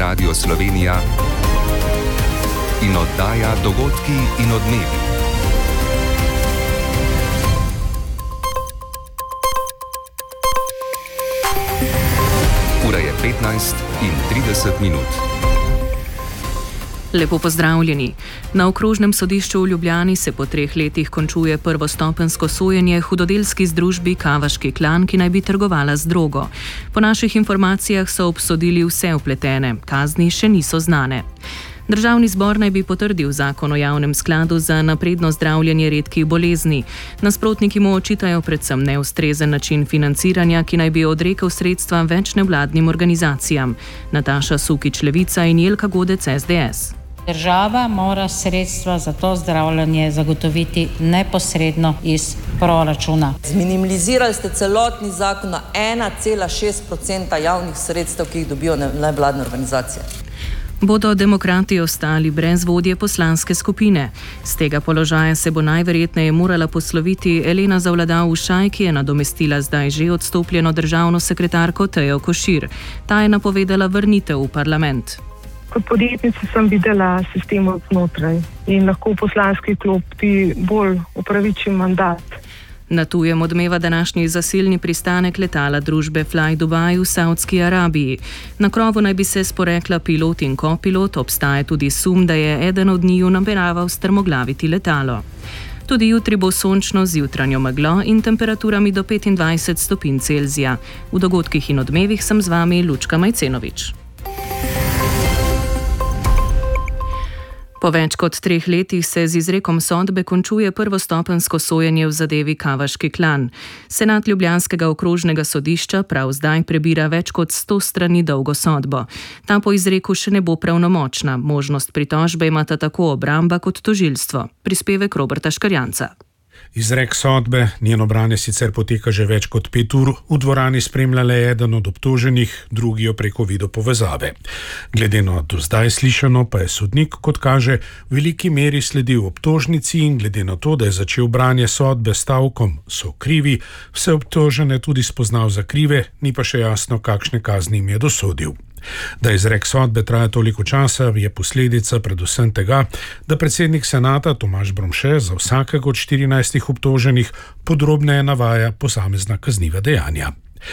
Radio Slovenija in oddaja Dogodki in odmevi. Ura je 15:30. Lepo pozdravljeni. Na okrožnem sodišču v Ljubljani se po 3 letih končuje prvostopenjsko sojenje hudodelski združbi Kavaški klan, ki naj bi trgovala z drogo. Po naših informacijah so obsodili vse vpletene, kazni še niso znane. Državni zbor naj bi potrdil zakon o javnem skladu za napredno zdravljenje redkih bolezni. Nasprotniki mu očitajo predvsem neustrezen način financiranja, ki naj bi odrekel sredstva več nevladnim organizacijam. Nataša Sukič, Levica, in Jelka Godec, SDS. Država mora sredstva za to zdravljenje zagotoviti neposredno iz proračuna. Zminimalizirali ste celotni zakon na 1,6% javnih sredstev, ki jih dobijo nevladne organizacije. Bodo demokrati ostali brez vodje poslanske skupine? Z tega položaja se bo najverjetneje morala posloviti Elena Zavladal-Ušaj, ki je nadomestila zdaj že odstopljeno državno sekretarko Tejo Košir. Ta je napovedala vrnitev v parlament. Kot podjetnica sem videla sistem odnotraj in lahko v poslanski klopi bolj upravičim mandat. Na tujem odmeva današnji zasilni pristanek letala družbe Fly Dubai v Saudski Arabiji. Na krovu naj bi se sporekla pilot in kopilot, obstaja tudi sum, da je eden od njiju nameraval strmoglaviti letalo. Tudi jutri bo sončno z jutranjo meglo in temperaturami do 25 stopinj Celzija. V dogodkih in odmevih sem z vami Lučka Majcenovič. Po več kot 3 letih se z izrekom sodbe končuje prvostopenjsko sojenje v zadevi Kavaški klan. Senat ljubljanskega okrožnega sodišča prav zdaj prebira več kot 100 strani dolgo sodbo. Ta po izreku še ne bo pravnomočna. Možnost pritožbe imata tako obramba kot tožilstvo. Prispevek Roberta Škarjanca. Izrek sodbe, njeno branje sicer poteka že več kot 5 ur, v dvorani spremlja le eden od obtoženih, drugi jo preko videopovezave. Glede na do zdaj slišano pa je sodnik, kot kaže, v veliki meri sledil obtožnici in glede na to, da je začel branje sodbe s stavkom "so krivi", vse obtožene tudi spoznal za krive, ni pa še jasno, kakšne kazni jim je dosodil. Da izrek sodbe traja toliko časa, je posledica predvsem tega, da predsednik senata Tomaž Bromše za vsakega od 14 obtoženih podrobneje navaja posamezna kazniva dejanja.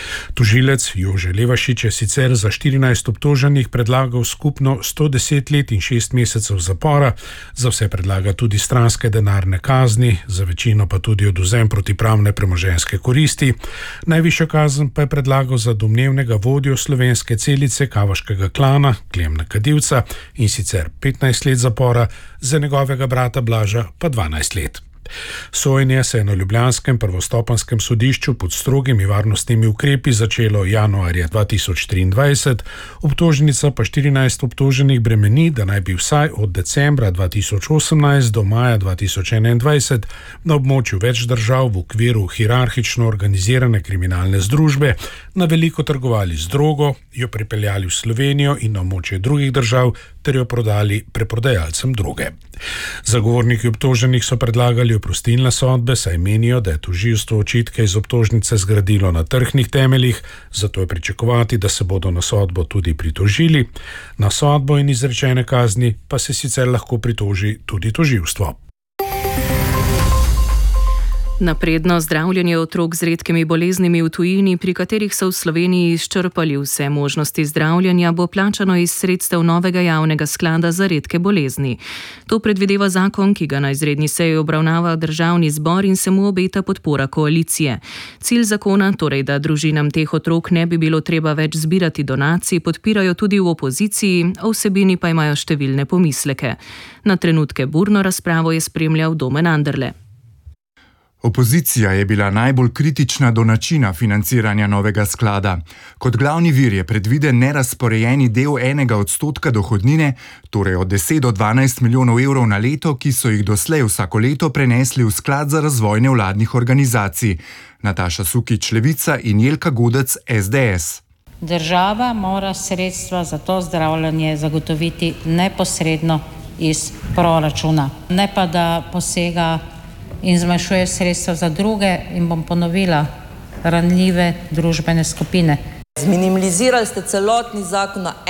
Tožilec Jože Levašič je sicer za 14 obtoženih predlagal skupno 110 let in 6 mesecev zapora, za vse predlaga tudi stranske denarne kazni, za večino pa tudi odvzem protipravne premoženjske koristi. Najvišjo kazen pa je predlagal za domnevnega vodjo slovenske celice Kavaškega klana, Klemna Kadivca, in sicer 15 let zapora, za njegovega brata Blaža pa 12 let. Sojenje se je na ljubljanskem prvostopenjskem sodišču pod strogimi varnostnimi ukrepi začelo januarja 2023, obtožnica pa 14 obtoženih bremeni, da naj bi vsaj od decembra 2018 do maja 2021 na območju več držav v okviru hierarhično organizirane kriminalne združbe na veliko trgovali z drogo, jo pripeljali v Slovenijo in na območje drugih držav ter jo prodali preprodajalcem droge. Zagovorniki obtoženih so predlagali oprostilne sodbe, saj menijo, da je tožilstvo očitke iz obtožnice zgradilo na trhnih temeljih, zato je pričakovati, da se bodo na sodbo tudi pritožili. Na sodbo in izrečene kazni pa se sicer lahko pritoži tudi tožilstvo. Napredno zdravljenje otrok z redkimi boleznimi v tujini, pri katerih so v Sloveniji izčrpali vse možnosti zdravljenja, bo plačano iz sredstev novega javnega sklada za redke bolezni. To predvideva zakon, ki ga na izredni seji obravnava državni zbor in se mu obeta podpora koalicije. Cilj zakona, torej da družinam teh otrok ne bi bilo treba več zbirati donacij, podpirajo tudi v opoziciji, o vsebini pa imajo številne pomisleke. Na trenutke burno razpravo je spremljal Domen Anderle. Opozicija je bila najbolj kritična do načina financiranja novega sklada. Kot glavni vir je predviden nerazporejeni del 1% dohodnine, torej od 10 do 12 milijonov evrov na leto, ki so jih doslej vsako leto prenesli v sklad za razvoj nevladnih organizacij. Nataša Sukič, Levica, in Jelka Godec, SDS. Država mora sredstva za to zdravljenje zagotoviti neposredno iz proračuna, ne pa da posega in zmanjšuje sredstva za druge, in bom ponovila, ranljive družbene skupine. Zminimalizirali ste celotni zakon na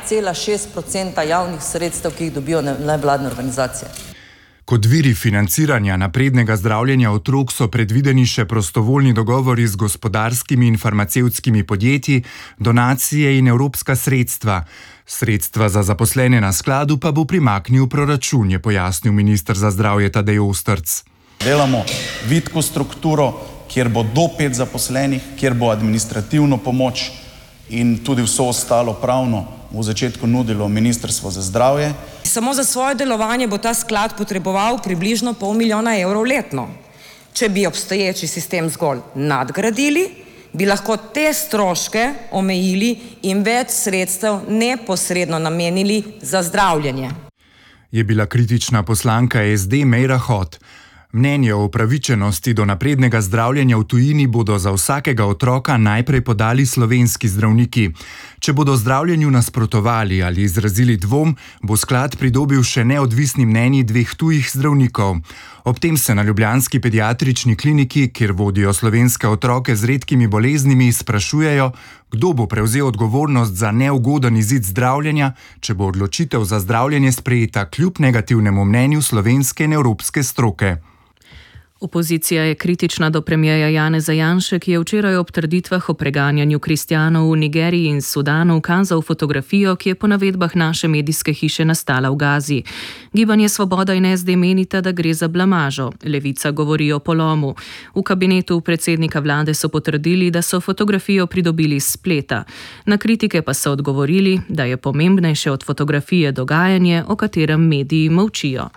1,6% javnih sredstev, ki jih dobijo nevladne organizacije. Kot viri financiranja naprednega zdravljenja otrok so predvideni še prostovoljni dogovori z gospodarskimi in farmacevtskimi podjetji, donacije in evropska sredstva. Sredstva za zaposlene na skladu pa bo primaknil proračun, je pojasnil minister za zdravje Tadej Osterc. Delamo vitko strukturo, kjer bo do 5 zaposlenih, kjer bo administrativno pomoč in tudi vso ostalo pravno v začetku nudilo Ministrstvo za zdravje. Samo za svoje delovanje bo ta sklad potreboval približno $500 000 letno. Če bi obstoječi sistem zgolj nadgradili, bi lahko te stroške omejili in več sredstev neposredno namenili za zdravljenje. Je bila kritična poslanka SD Meira Hot. Mnenje o upravičenosti do naprednega zdravljenja v tujini bodo za vsakega otroka najprej podali slovenski zdravniki. Če bodo zdravljenju nasprotovali ali izrazili dvom, bo sklad pridobil še neodvisni mnenji 2 tujih zdravnikov. Ob tem se na ljubljanski pediatrični kliniki, kjer vodijo slovenske otroke z redkimi boleznimi, sprašujejo, kdo bo prevzel odgovornost za neugoden izid zdravljenja, če bo odločitev za zdravljenje sprejeta kljub negativnemu mnenju slovenske in evropske stroke. Opozicija je kritična do premierja Janeza Janše, ki je včeraj ob trditvah o preganjanju kristjanov v Nigeriji in Sudanu kazal fotografijo, ki je po navedbah naše medijske hiše nastala v Gazi. Gibanje Svoboda in SD menita, da gre za blamažo. Levica govori o polomu. V kabinetu predsednika vlade so potrdili, da so fotografijo pridobili s spleta. Na kritike pa so odgovorili, da je pomembnejše od fotografije dogajanje, o katerem mediji molčijo.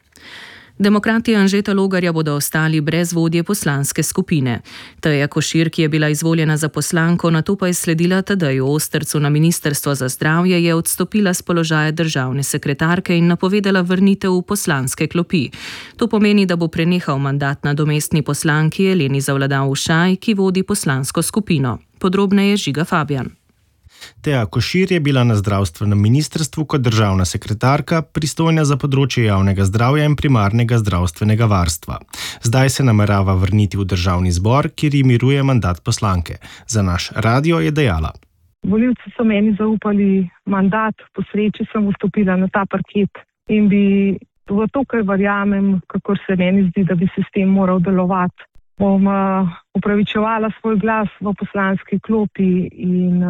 Demokrati Anžeta Logarja bodo ostali brez vodje poslanske skupine. Teja Košir, ki je bila izvoljena za poslanko, nato pa je sledila Tadeju Ostercu na Ministrstvo za zdravje, je odstopila s položaja državne sekretarke in napovedala vrnitev v poslanske klopi. To pomeni, da bo prenehal mandat nadomestni poslanki Eleni Zavladal Ušaj, ki vodi poslansko skupino. Podrobneje Žiga Fabjan. Teja Košir je bila na zdravstvenem ministrstvu kot državna sekretarka, pristojna za področje javnega zdravja in primarnega zdravstvenega varstva. Zdaj se namerava vrniti v državni zbor, kjer ji miruje mandat poslanke. Za naš radio je dejala. Volivci so meni zaupali mandat, po sreči sem vstopila na ta parket in bi v to, kar verjamem, kakor se meni zdi, da bi sistem moral delovati. Bom upravičevala svoj glas v poslanski klopi in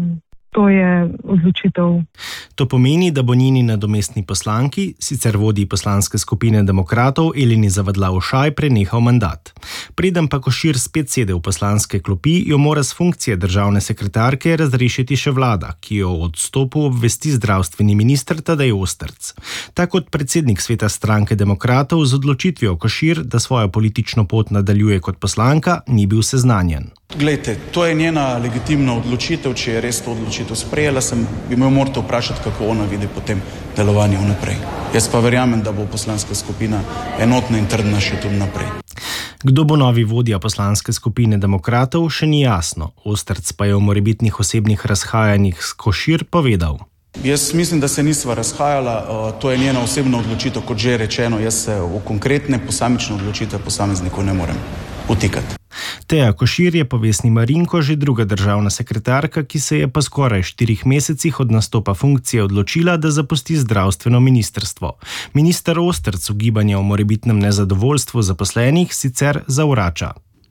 to je odločitev. To pomeni, da bo njeni nadomestni poslanki, sicer vodji poslanske skupine demokratov Eleni Zavadlav Ušaj, prenehal mandat. Preden pa Košir spet sede v poslanske klopi, jo mora s funkcije državne sekretarke razrešiti še vlada, ki jo o odstopu obvesti zdravstveni minister Tadej Osterc. Tak kot predsednik sveta stranke demokratov z odločitvijo Košir, da svojo politično pot nadaljuje kot poslanka, ni bil seznanjen. Glejte, to je njena legitimna odločitev, če je res to odločitev sprejela, bi me morate vprašati, kako ona vidi potem delovanje vnaprej. Jaz pa verjamem, da bo poslanska skupina enotna in trdna še tudi naprej. Kdo bo novi vodja poslanske skupine demokratov, še ni jasno. Osterc pa je o morebitnih osebnih razhajanjih s Košir povedal. Jaz mislim, da se nisva razhajala, to je njena osebna odločitev, kot že rečeno, jaz se v konkretne posamične odločitve posameznikov ne morem vtikati. Teja Košir je po Vesni Marinko že druga državna sekretarka, ki se je po skoraj 4 mesecih od nastopa funkcije odločila, da zapusti zdravstveno ministrstvo. Minister Osterc ugibanje o morebitnem nezadovoljstvu zaposlenih sicer zavrača.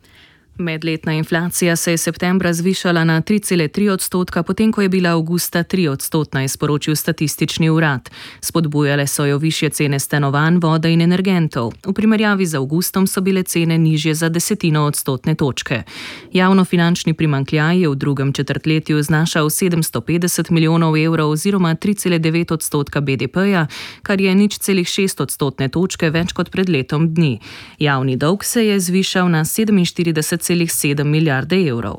Medletna inflacija se je septembra zvišala na 3,3%, potem ko je bila avgusta 3%, je sporočil statistični urad. Spodbujale so jo višje cene stanovanj, vode in energentov. V primerjavi z avgustom so bile cene nižje za 0,1 točke. Javnofinančni primanjkljaj je v drugem četrtletju znašal 750 milijonov evrov oziroma 3,9% BDP-ja, kar je 0,6 točke več kot pred letom dni. Javni dolg se je zvišal na 47,7 milijarde evrov.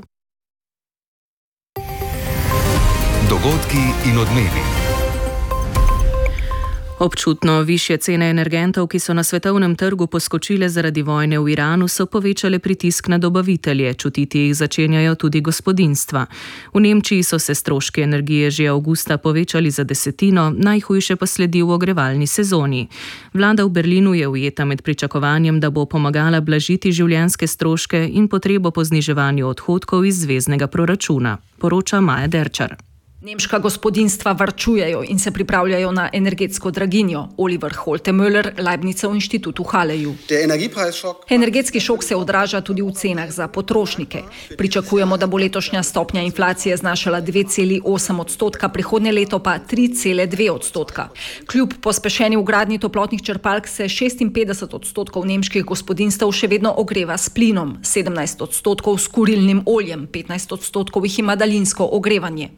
Dogodki in odmevi. Občutno višje cene energentov, ki so na svetovnem trgu poskočile zaradi vojne v Iranu, so povečale pritisk na dobavitelje, čutiti jih začenjajo tudi gospodinjstva. V Nemčiji so se stroški energije že avgusta povečali za 10%, najhujše pa sledi v ogrevalni sezoni. Vlada v Berlinu je ujeta med pričakovanjem, da bo pomagala blažiti življenjske stroške in potrebo po zniževanju odhodkov iz zveznega proračuna, poroča Maja Derčar. Nemška gospodinjstva varčujejo in se pripravljajo na energetsko draginjo. Oliver Holtemöller, Leibnizer v inštitutu Halleju. Energetski šok se odraža tudi v cenah za potrošnike. Pričakujemo, da bo letošnja stopnja inflacije znašala 2,8%, prihodnje leto pa 3,2%. Kljub pospešeni vgradnji toplotnih črpalk se 56% nemških gospodinjstev še vedno ogreva s plinom, 17% s kurilnim oljem, 15% jih ima daljinsko ogrevanje.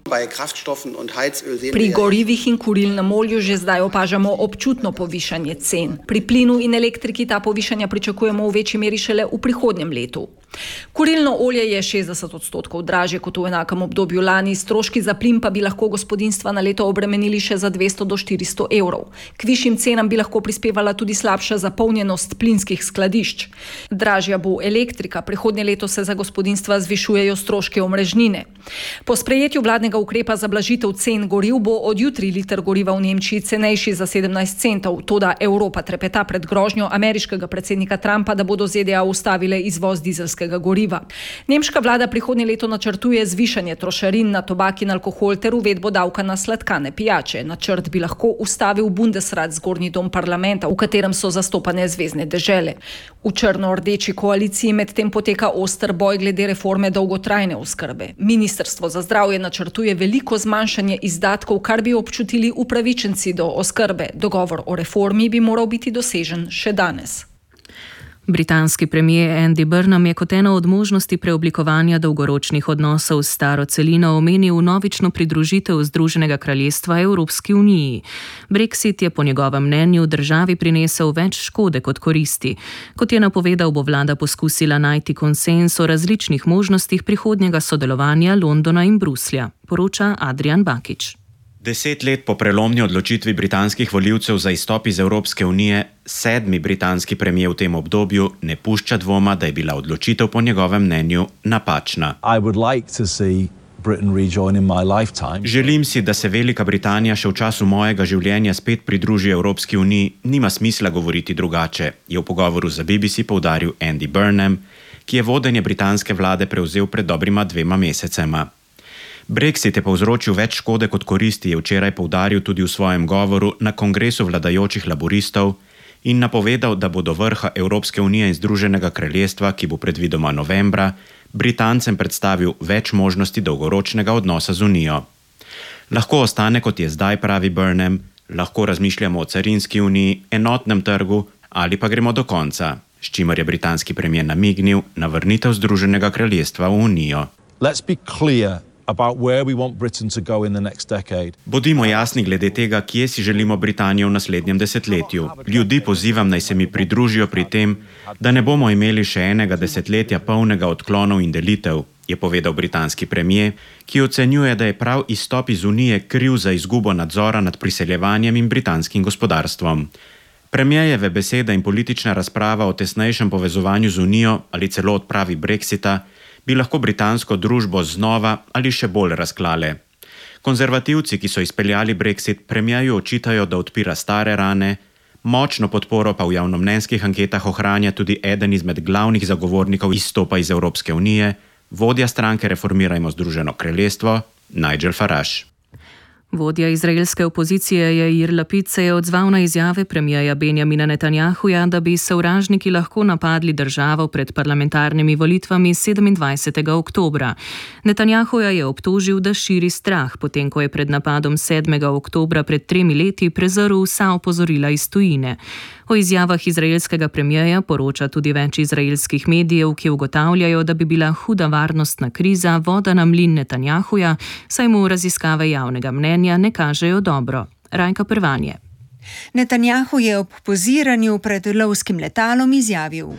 Pri gorivih in kurilnem olju že zdaj opažamo občutno povišanje cen. Pri plinu in elektriki ta povišanja pričakujemo v večji meri šele v prihodnjem letu. Kurilno olje je 60% dražje kot v enakem obdobju lani, stroški za plin pa bi lahko gospodinjstva na leto obremenili še za 200 do 400 evrov. K višjim cenam bi lahko prispevala tudi slabša zapolnjenost plinskih skladišč. Dražja bo elektrika, prihodnje leto se za gospodinjstva zvišujejo stroške omrežnine. Po sprejetju vladnega ukrepa za blažitev cen goriv bo od jutri liter goriva v Nemčiji cenejši za 17 centov, toda Evropa trepeta pred grožnjo ameriškega predsednika Trumpa, da bodo ZDA ustavile izvoz dizelskega goriva. Nemška vlada prihodnje leto načrtuje zvišanje trošarin na tobak in alkohol ter uvedbo davka na sladkane pijače. Načrt bi lahko ustavil Bundesrat, zgornji dom parlamenta, v katerem so zastopane zvezne dežele. V črno-rdeči koaliciji medtem poteka oster boj glede reforme dolgotrajne oskrbe. Ministrstvo za zdravje načrtuje veliko zmanjšanje izdatkov, kar bi občutili upravičenci do oskrbe. Dogovor o reformi bi moral biti dosežen še danes. Britanski premier Andy Burnham je kot eno od možnosti preoblikovanja dolgoročnih odnosov s staro celino omenil vnovično pridružitev Združenega kraljestva Evropski uniji. Brexit je po njegovem mnenju državi prinesel več škode kot koristi. Kot je napovedal, bo vlada poskusila najti konsenz o različnih možnostih prihodnjega sodelovanja Londona in Bruslja, poroča Adrian Bakič. 10 let po prelomni odločitvi britanskih volivcev za izstop iz Evropske unije, 7. britanski premier v tem obdobju ne pušča dvoma, da je bila odločitev po njegovem mnenju napačna. Želim si, da se Velika Britanija še v času mojega življenja spet pridruži Evropski uniji, nima smisla govoriti drugače, je v pogovoru za BBC poudaril Andy Burnham, ki je vodenje britanske vlade prevzel pred dobrima 2 mesecema. Brexit je povzročil več škode kot koristi, je včeraj poudaril tudi v svojem govoru na kongresu vladajočih laboristov in napovedal, da bo do vrha Evropske unije in Združenega kraljestva, ki bo predvidoma novembra, Britancem predstavil več možnosti dolgoročnega odnosa z Unijo. Lahko ostane, kot je zdaj, pravi Burnham, lahko razmišljamo o carinski uniji, enotnem trgu ali pa gremo do konca, s čimer je britanski premier namignil na vrnitev Združenega kraljestva v Unijo. Bodimo jasni glede tega, kje si želimo Britanijo v naslednjem desetletju. Ljudi pozivam, naj se mi pridružijo pri tem, da ne bomo imeli še enega desetletja polnega odklonov in delitev, je povedal britanski premier, ki ocenjuje, da je prav izstop iz Unije kriv za izgubo nadzora nad priseljevanjem in britanskim gospodarstvom. Premierjeve besede in politična razprava o tesnejšem povezovanju z Unijo ali celo odpravi Brexita bi lahko britansko družbo znova ali še bolj razklale. Konzervativci, ki so izpeljali Brexit, premierju očitajo, da odpira stare rane, močno podporo pa v javnomnenjskih anketah ohranja tudi eden izmed glavnih zagovornikov izstopa iz Evropske unije, vodja stranke Reformirajmo Združeno kraljestvo, Nigel Farage. Vodja izraelske opozicije Jair Lapid se je odzval na izjave premierja Benjamina Netanjahuja, da bi sovražniki lahko napadli državo pred parlamentarnimi volitvami 27. oktobra. Netanjahuja je obtožil, da širi strah, potem ko je pred napadom 7. oktobra pred 3 leti prezrl vsa opozorila iz tujine. O izjavah izraelskega premierja poroča tudi več izraelskih medijev, ki ugotavljajo, da bi bila huda varnostna kriza voda na mlin Netanjahuja, saj mu raziskave javnega mnenja ne kažejo dobro. Rajka Prvanje. Netanjahu je ob poziranju pred lovskim letalom izjavil: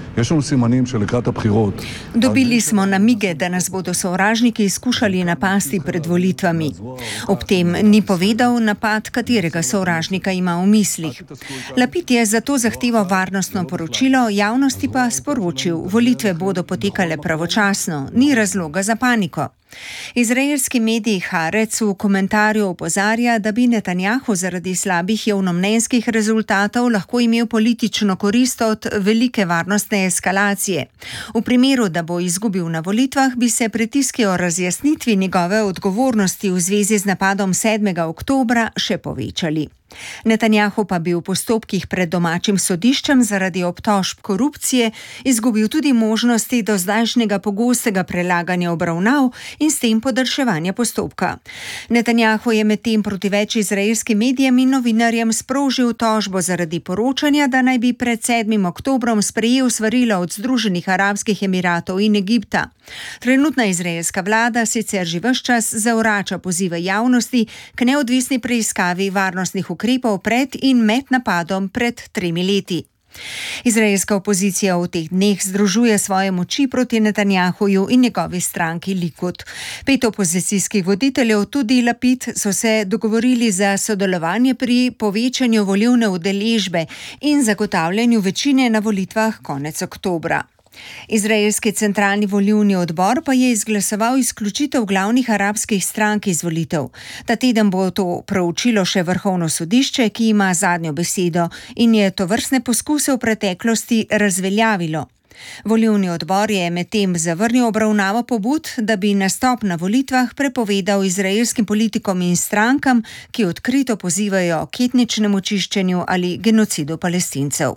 Dobili smo namige, da nas bodo sovražniki skušali napasti pred volitvami. Ob tem ni povedal napad, katerega sovražnika ima v mislih. Lapid je zato zahteval varnostno poročilo, javnosti pa sporočil: volitve bodo potekale pravočasno, ni razloga za paniko. Izraelski medij Haaretz v komentarju opozarja, da bi Netanjahu zaradi slabih javnomnenjskih rezultatov lahko imel politično korist od velike varnostne eskalacije. V primeru, da bo izgubil na volitvah, bi se pritiski o razjasnitvi njegove odgovornosti v zvezi z napadom 7. oktobra še povečali. Netanjahu pa bi v postopkih pred domačim sodiščem zaradi obtožb korupcije izgubil tudi možnosti do zdajšnjega pogostega prelaganja obravnav in s tem podaljševanja postopka. Netanjahu je medtem proti več izraelskim medijem in novinarjem sprožil tožbo zaradi poročanja, da naj bi pred 7. oktobrom sprejel svarila od Združenih arabskih emiratov in Egipta. Trenutna izraelska vlada sicer že ves čas zavrača pozive javnosti k neodvisni preiskavi varnostnih ukrepov pred in med napadom pred 3 leti. Izraelska opozicija v teh dneh združuje svoje moči proti Netanjahuju in njegovi stranki Likud. 5 opozicijskih voditeljev, tudi Lapid, so se dogovorili za sodelovanje pri povečanju volilne udeležbe in zagotavljanju večine na volitvah konec oktobra. Izraelski centralni volilni odbor pa je izglasoval izključitev glavnih arabskih strank iz volitev. Ta teden bo to proučilo še Vrhovno sodišče, ki ima zadnjo besedo in je tovrstne poskuse v preteklosti razveljavilo. Volilni odbor je medtem zavrnil obravnavo pobud, da bi nastop na volitvah prepovedal izraelskim politikom in strankam, ki odkrito pozivajo k etničnemu čiščenju ali genocidu Palestincev.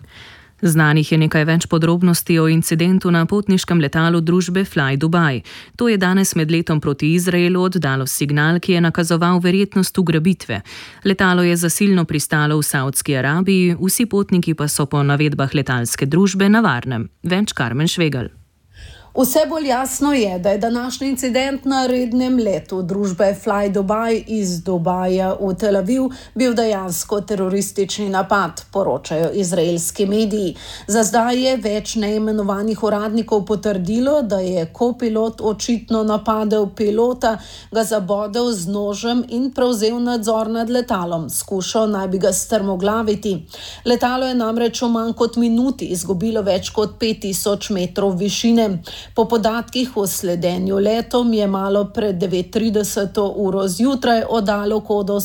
Znanih je nekaj več podrobnosti o incidentu na potniškem letalu družbe Fly Dubai. To je danes med letom proti Izraelu oddalo signal, ki je nakazoval verjetnost ugrabitve. Letalo je zasilno pristalo v Saudski Arabiji, vsi potniki pa so po navedbah letalske družbe na varnem. Več Karmen Švegelj. Vse bolj jasno je, da je današnji incident na rednem letu družbe Fly Dubai iz Dubaja v Tel Aviv bil dejansko teroristični napad, poročajo izraelski mediji. Za zdaj je več neimenovanih uradnikov potrdilo, da je kopilot očitno napadel pilota, ga zabodel z nožem in prevzel nadzor nad letalom. Skušal naj bi ga strmoglaviti. Letalo je namreč v manj kot minuti izgubilo več kot 5000 metrov višine. Po podatkih o sledenju letom je malo pred 9:30 uro zjutraj oddalo kodo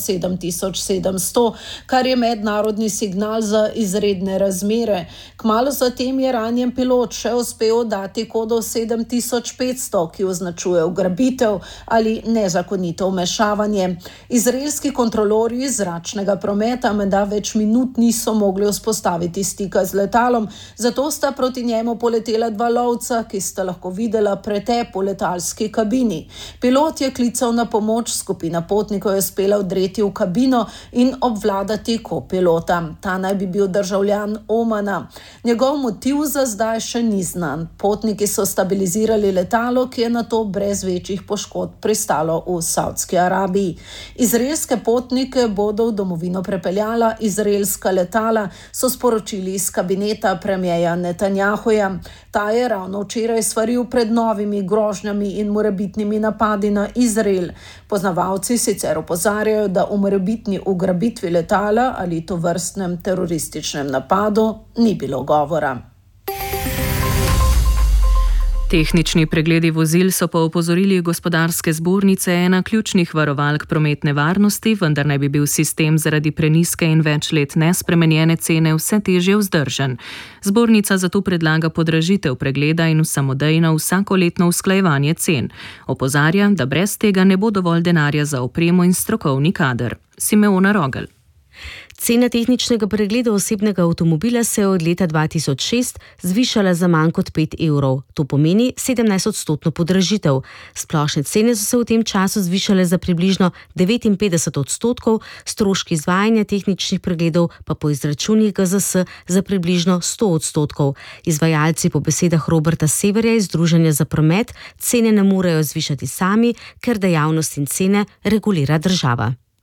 7700, kar je mednarodni signal za izredne razmere. Kmalu zatem je ranjen pilot še uspel oddati kodo 7500, ki označuje ugrabitev ali nezakonito vmešavanje. Izraelski kontrolorji zračnega prometa menda več minut niso mogli vzpostaviti stika z letalom, zato sta proti njemu poletela 2 lovca, ki sta lahko videla pretep v letalski kabini. Pilot je klical na pomoč, skupina potnikov je uspela vdreti v kabino in obvladati kopilota. Ta naj bi bil državljan Omana. Njegov motiv za zdaj še ni znan. Potniki so stabilizirali letalo, ki je nato brez večjih poškodb pristalo v Saudski Arabiji. Izraelske potnike bodo v domovino prepeljala izraelska letala, so sporočili iz kabineta premierja Netanjahuja. Ta je ravno včeraj svaril pred novimi grožnjami in morebitnimi napadi na Izrael. Poznavalci sicer opozarjajo, da o morebitni ugrabitvi letala ali tovrstnem terorističnem napadu ni bilo govora. Tehnični pregledi vozil so po opozorili gospodarske zbornice ena ključnih varovalk prometne varnosti, vendar naj bi bil sistem zaradi prenizke in več let nespremenjene cene vse težje vzdržen. Zbornica zato predlaga podražitev pregleda in samodejno vsakoletno usklajevanje cen. Opozarja, da brez tega ne bo dovolj denarja za opremo in strokovni kader. Simeona Rogel. Cena tehničnega pregleda osebnega avtomobila se je od leta 2006 zvišala za manj kot 5 evrov. To pomeni 17% podražitev. Splošne cene so se v tem času zvišale za približno 59%, stroški izvajanja tehničnih pregledov pa po izračunih GZS za približno 100%. Izvajalci po besedah Roberta Severja iz Združenja za promet cene ne morejo zvišati sami, ker dejavnost in cene regulira država.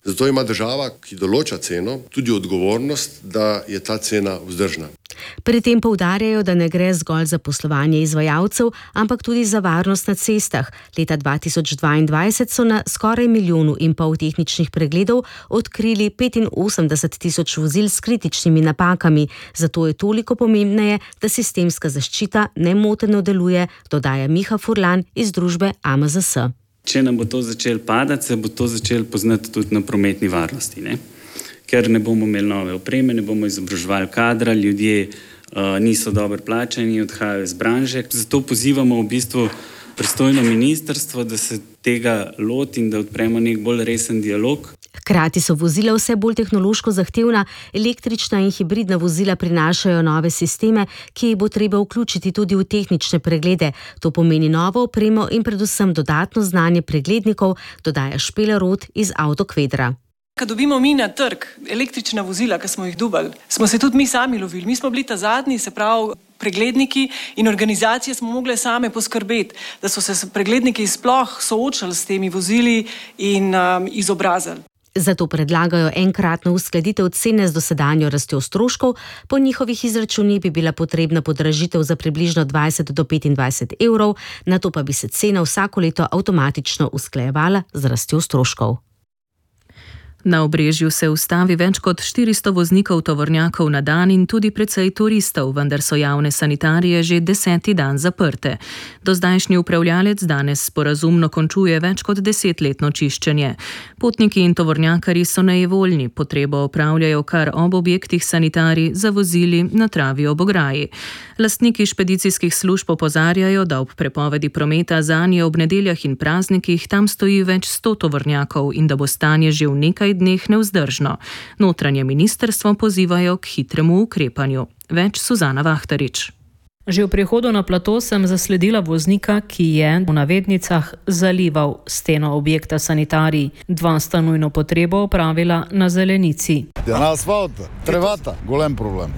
Zato ima država, ki določa ceno, tudi odgovornost, da je ta cena vzdržna. Pri tem poudarjajo, da ne gre zgolj za poslovanje izvajalcev, ampak tudi za varnost na cestah. Leta 2022 so na skoraj 1,5 milijona tehničnih pregledov odkrili 85.000 vozil s kritičnimi napakami, zato je toliko pomembneje, da sistemska zaščita nemoteno deluje, dodaja Miha Furlan iz družbe AMZS. Če nam bo to začelo padati, se bo to začelo poznati tudi na prometni varnosti, ne? Ker ne bomo imeli nove opreme, ne bomo izobraževali kadra, ljudje niso dobro plačani, odhajajo iz branže. Zato pozivamo v bistvu pristojno ministrstvo, da se tega loti in da odpremo nek bolj resen dialog. Hkrati so vozila vse bolj tehnološko zahtevna, električna in hibridna vozila prinašajo nove sisteme, ki jih bo treba vključiti tudi v tehnične preglede. To pomeni novo opremo in predvsem dodatno znanje preglednikov, dodaja Špela Rot iz Avtokvedra. Kad dobimo mi na trg električna vozila, ki smo jih dobili, smo se tudi mi sami lovili. Mi smo bili ta zadnji, se pravi pregledniki in organizacije smo mogle same poskrbeti, da so se pregledniki sploh soočali s temi vozili in izobrazili. Zato predlagajo enkratno uskladitev cene z dosedanjo rastjo stroškov. Po njihovih izračunih bi bila potrebna podražitev za približno 20 do 25 evrov, nato pa bi se cena vsako leto avtomatično usklajevala z rastjo stroškov. Na Obrežju se ustavi več kot 400 voznikov tovornjakov na dan in tudi precej turistov, vendar so javne sanitarije že 10. dan zaprte. Dozdajšnji upravljalec danes sporazumno končuje več kot 10-letno čiščenje. Potniki in tovornjakarji so nejevoljni, potrebo opravljajo kar ob objektih sanitarij, za vozili na travi ob ograji. Lastniki špedicijskih služb opozarjajo, da ob prepovedi prometa zanje ob nedeljah in praznikih tam stoji več 100 tovornjakov in da bo stanje že v nekaj dneh nevzdržno. Notranje ministrstvo pozivajo k hitremu ukrepanju. Več Suzana Vahtarič. Že v prihodu na plato sem zasledila voznika, ki je v navednicah zalival steno objekta sanitarij. 2 sta nujno potrebo opravila na zelenici. Na asfaltu, trevata, golem problem.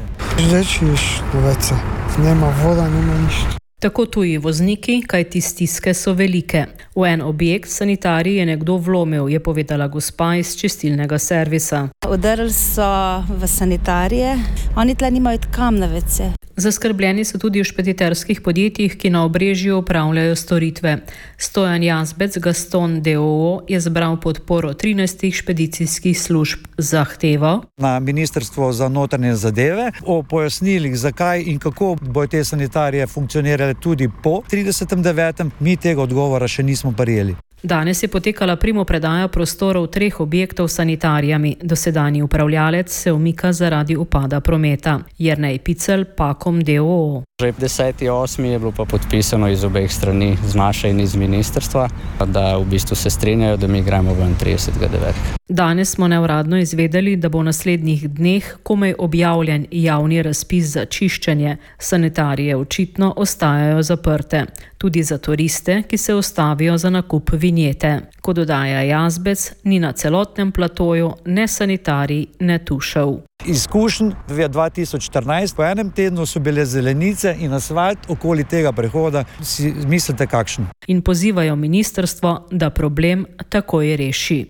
Lečiš do vece, nema voda, nema ništa. Tako tuji vozniki, kajti stiske so velike. V en objekt sanitarij je nekdo vlomil, je povedala gospa iz čistilnega servisa. Udarili so v sanitarije, oni tle nimajo kam na vece. Zaskrbljeni so tudi v špediterskih podjetjih, ki na Obrežju opravljajo storitve. Stojan Jazbec Gaston d.o.o. je zbral podporo 13 špedicijskih služb. Zahteval na Ministrstvo za notranje zadeve o pojasnilih, zakaj in kako bodo te sanitarije funkcionirale tudi po 30.9. Mi tega odgovora še nismo prijeli. Danes je potekala primopredaja prostorov 3 objektov s sanitarijami. Dosedanji upravljalec se umika zaradi upada prometa. Jernej Picel, Pakom d.o.o. Že 10.8. je bilo pa podpisano iz obeh strani, z naše in iz ministrstva, da v bistvu se strinjajo, da mi gremo ven 30.9. Danes smo neuradno izvedeli, da bo v naslednjih dneh komaj objavljen javni razpis za čiščenje. Sanitarije očitno ostajajo zaprte. Tudi za turiste, ki se ustavijo za nakup vinjete. Ko dodaja Jazbec, ni na celotnem platoju ne sanitarij, ne tušev. Izkušenj 2014, po enem tednu so bile zelenice in asfalt okoli tega prehoda. Si mislite kakšen? In pozivajo ministrstvo, da problem takoj reši.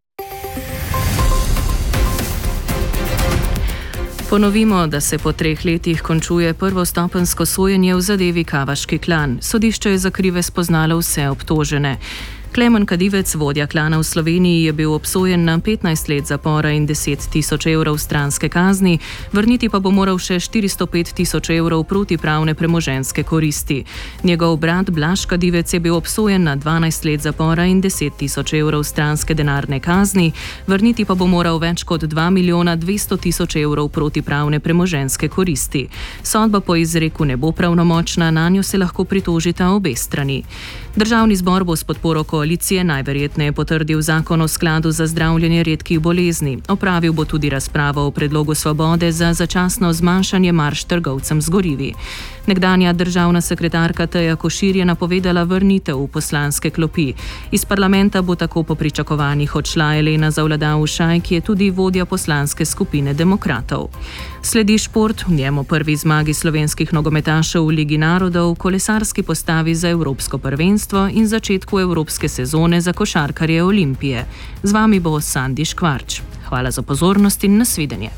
Ponovimo, da se po 3 letih končuje prvostopenjsko sojenje v zadevi Kavaški klan. Sodišče je za krive spoznalo vse obtožene. Klemen Kadivec, vodja klana v Sloveniji, je bil obsojen na 15 let zapora in 10 tisoč evrov stranske kazni, vrniti pa bo moral še 405 tisoč evrov protipravne premoženjske koristi. Njegov brat Blaž Kadivec je bil obsojen na 12 let zapora in 10 tisoč evrov stranske denarne kazni, vrniti pa bo moral več kot 2 milijona 200 tisoč evrov protipravne premoženjske koristi. Sodba po izreku ne bo pravnomočna, nanjo se lahko pritožita obe strani. Državni zbor bo s podporo koalicije najverjetneje potrdil zakon o skladu za zdravljenje redkih bolezni. Opravil bo tudi razpravo o predlogu Svobode za začasno zmanjšanje marž trgovcem z gorivi. Nekdanja državna sekretarka Teja Košir je napovedala vrnitev v poslanske klopi. Iz parlamenta bo tako po pričakovanjih odšla Elena Zavladal-Ušaj, ki je tudi vodja poslanske skupine Demokratov. Sledi šport, v njemu prvi zmagi slovenskih nogometašev v Ligi narodov, kolesarski postavi za evropsko prvenstvo in začetku evropske sezone za košarkarje Olimpije. Z vami bo Sandi Škvarč. Hvala za pozornost in nasvidenje.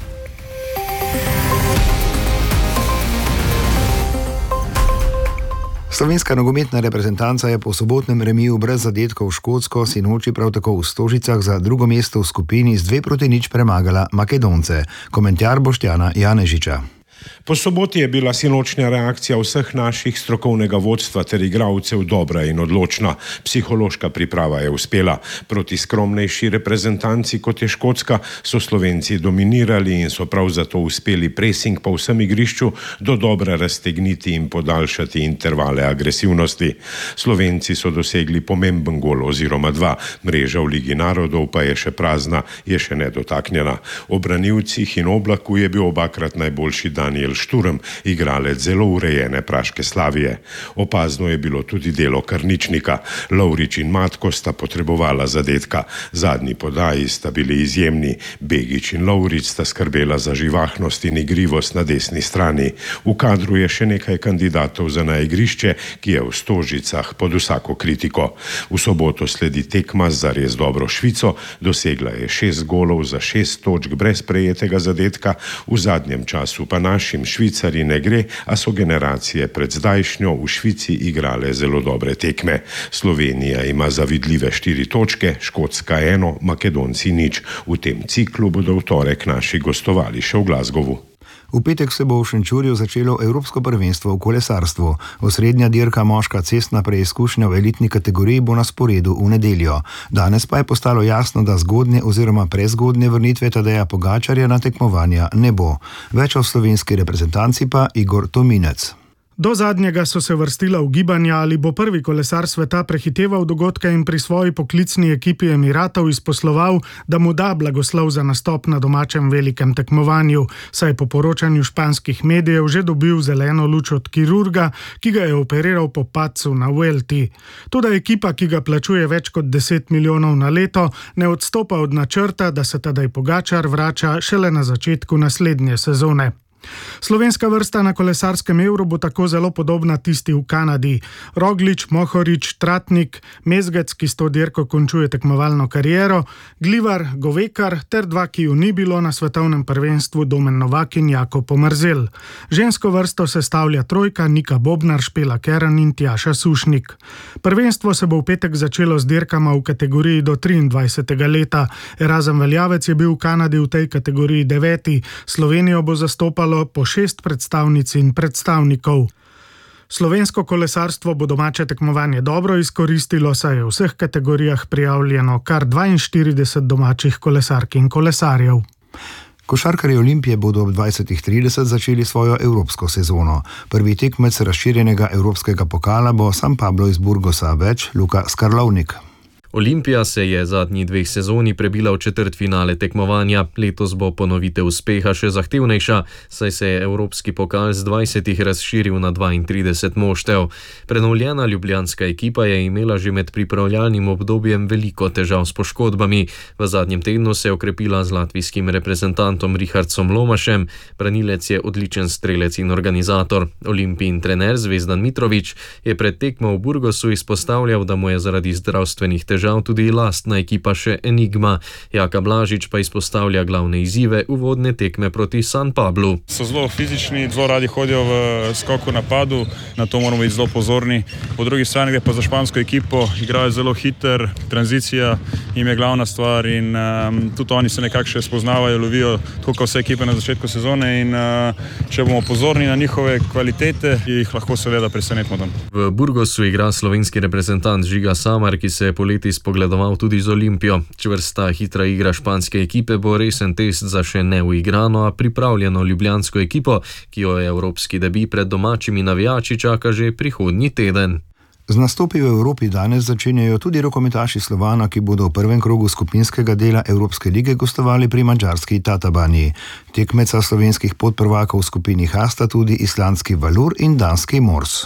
Slovenska nogometna reprezentanca je po sobotnem remiju brez zadetkov Škotsko sinoči prav tako v Stožicah za drugo mesto v skupini z 2-0 premagala Makedonce. Komentar Boštjana Janežiča. Po soboti je bila sinočnja reakcija vseh naših strokovnega vodstva ter igralcev dobra in odločna. Psihološka priprava je uspela. Proti skromnejši reprezentanci kot je Škotska so Slovenci dominirali in so prav zato uspeli presing po vsem igrišču do dobra raztegniti in podaljšati intervale agresivnosti. Slovenci so dosegli pomemben gol oziroma 2. Mreža v Ligi narodov pa je še prazna, je še nedotaknjena. Ob branilcih in Oblaku je bil obakrat najboljši Daniel Šturm, igralec zelo urejene praške Slavije. Opazno je bilo tudi delo Karničnika. Lovrič in Matko sta potrebovala zadetka. Zadnji podaji sta bili izjemni. Begić in Lovrič sta skrbela za živahnost in igrivost na desni strani. V kadru je še nekaj kandidatov za na igrišče, ki je v Stožicah pod vsako kritiko. V soboto sledi tekma za res dobro Švico. Dosegla je 6 golov za 6 točk brez prejetega zadetka. V zadnjem času pa našim Švicarji ne gre, a so generacije pred zdajšnjo v Švici igrale zelo dobre tekme. Slovenija ima zavidljive 4 točke, Škotska 1, Makedonci 0. V tem ciklu bodo v torek naši gostovali še v Glasgowu. V petek se bo v Šenčurju začelo Evropsko prvenstvo v kolesarstvu. Osrednja dirka moška cestna preizkušnja v elitni kategoriji bo na sporedu v nedeljo. Danes pa je postalo jasno, da zgodnje oziroma prezgodnje vrnitve Tadeja Pogačarja na tekmovanja ne bo. Več o slovenski reprezentanci pa Igor Tominec. Do zadnjega so se vrstila ugibanja, ali bo prvi kolesar sveta prehiteval dogodke in pri svoji poklicni ekipi Emiratov izposloval, da mu da blagoslov za nastop na domačem velikem tekmovanju, saj po poročanju španskih medijev že dobil zeleno luč od kirurga, ki ga je operiral po padcu na Vuelti. Toda ekipa, ki ga plačuje več kot 10 milijonov na leto, ne odstopa od načrta, da se Tadej Pogačar vrača šele na začetku naslednje sezone. Slovenska vrsta na kolesarskem Euru bo tako zelo podobna tisti v Kanadi. Roglič, Mohorič, Tratnik, Mezgec, ki s to dirko končuje tekmovalno kariero, Glivar, Govekar ter 2, ki ju ni bilo na svetovnem prvenstvu, Domen Novak in Jakob Pomrzel. Žensko vrsto sestavlja trojka Nika Bobnar, Špela Keran in Tjaša Sušnik. Prvenstvo se bo v petek začelo z dirkama v kategoriji do 23. leta. Erazem Veljavec je bil v Kanadi v tej kategoriji 9. Slovenijo bo zastopalo po 6 predstavnic in predstavnikov. Slovensko kolesarstvo bo domače tekmovanje dobro izkoristilo, saj je v vseh kategorijah prijavljeno kar 42 domačih kolesark in kolesarjev. Košarkarji Olimpije bodo ob 20:30 začeli svojo evropsko sezono. Prvi tekmec razširjenega evropskega pokala bo San Pablo iz Burgosa, več Luka Skarlovnik. Olimpija se je zadnji 2 sezoni prebila v četrtfinale tekmovanja. Letos bo ponovitev uspeha še zahtevnejša, saj se je evropski pokal z 20 razširil na 32 moštev. Prenovljena ljubljanska ekipa je imela že med pripravljalnim obdobjem veliko težav s poškodbami. V zadnjem tednu se je okrepila z latvijskim reprezentantom Richardom Lomašem. Branilec je odličen strelec in organizator. Olimpijin trener Zvezdan Mitrović je pred tekmo v Burgosu izpostavljal, da mu je zaradi zdravstvenih težav tudi lastna ekipa še enigma. Jaka Blažič pa izpostavlja glavne izzive uvodne tekme proti San Pablu. So zelo fizični, zelo radi hodijo v skoku napadu, na to moramo biti zelo pozorni. Po drugi strani gre pa za špansko ekipo, igrajo zelo hiter, tranzicija jim je glavna stvar in tudi oni se nekako še spoznavajo, lovijo tako kot vse ekipe na začetku sezone in če bomo pozorni na njihove kvalitete, jih lahko seveda presenetimo tam. V Burgosu igra slovenski reprezentant Žiga Samar, ki se je poleti spogledoval tudi z Olimpijo. Čvrsta, hitra igra španske ekipe bo resen test za še neuigrano, a pripravljeno ljubljansko ekipo, ki jo je evropski debi pred domačimi navijači čaka že prihodnji teden. Z nastopi v Evropi danes začenjajo tudi rokometaši Slovana, ki bodo v prvem krogu skupinskega dela Evropske lige gostovali pri madžarski Tatabani. Tekmeca slovenskih podprvakov v skupini H sta tudi islandski Valur in danski Mors.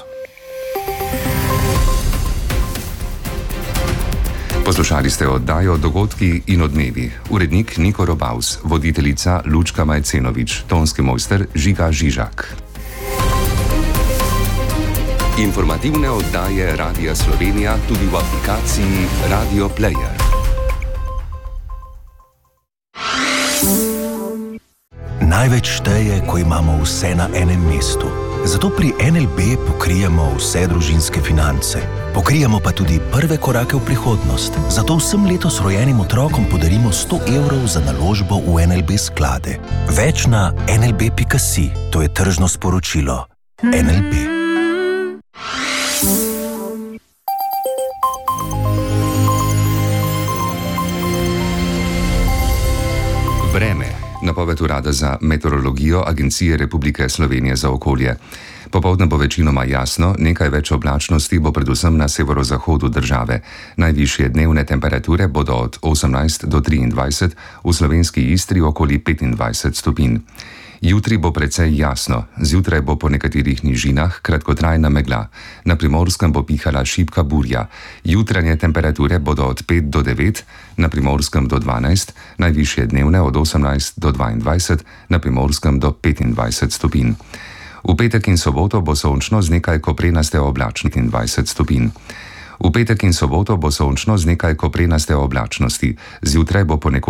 Poslušali ste oddajo Dogodki in odmevi. Urednik Niko Robaus, voditeljica Lučka Majcenović, tonski mojster Žiga Žižak. Informativne oddaje Radia Slovenija tudi v aplikaciji Radio Player. Največ šteje, ko imamo vse na enem mestu. Zato pri NLB pokrijemo vse družinske finance. Pokrijemo pa tudi prve korake v prihodnost. Zato vsem letos rojenim otrokom podarimo 100 evrov za naložbo v NLB sklade. Več na nlb.si. To je tržno sporočilo. NLB. Vreme. Napoved Urada za meteorologijo Agencije Republike Slovenije za okolje. Popoldne bo večinoma jasno, nekaj več oblačnosti bo predvsem na severozahodu države. Najvišje dnevne temperature bodo od 18 do 23, v slovenski Istri okoli 25 stopinj. Jutri bo precej jasno, zjutraj bo po nekaterih nižinah kratkotrajna megla. Na Primorskem bo pihala šibka burja. Jutranje temperature bodo od 5 do 9, na Primorskem do 12, najvišje dnevne od 18 do 22, na Primorskem do 25 stopinj. V petek in soboto bo sončno z nekaj koprenaste oblačnosti 20 stopinj. V petek in soboto bo sončno z nekaj koprenaste oblačnosti, zjutraj bo ponekod